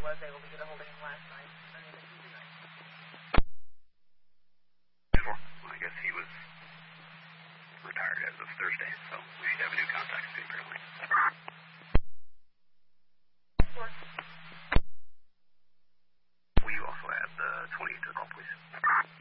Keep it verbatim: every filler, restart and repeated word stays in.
was able to get a hold of him last night. I mean, this is nice. Well, I guess he was retired as of Thursday, so we should have a new contact soon, apparently.